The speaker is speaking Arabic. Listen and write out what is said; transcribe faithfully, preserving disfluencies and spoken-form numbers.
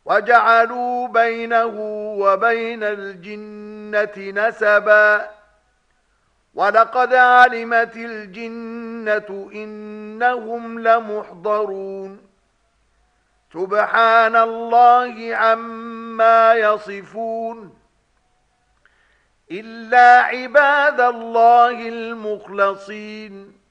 وجعلوا بينه وبين الجنة نسبا ولقد علمت الجنة إنهم لمحضرون سبحان الله عما يصفون إلا عباد الله المخلصين